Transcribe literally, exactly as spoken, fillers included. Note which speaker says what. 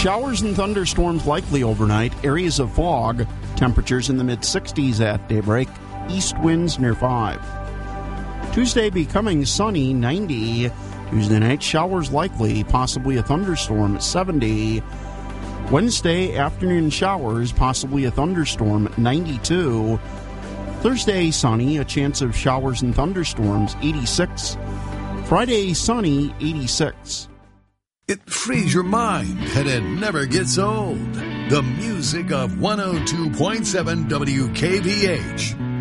Speaker 1: Showers and thunderstorms likely overnight. Areas of fog. Temperatures in the mid-sixties at daybreak. East winds near five. Tuesday becoming sunny, ninety. Tuesday night, showers likely, possibly a thunderstorm at seventy. Wednesday, afternoon showers, possibly a thunderstorm, ninety-two. Thursday, sunny, a chance of showers and thunderstorms, eighty-six. Friday, sunny, eighty-six.
Speaker 2: It frees your mind and it never gets old. The music of one oh two point seven W K V H.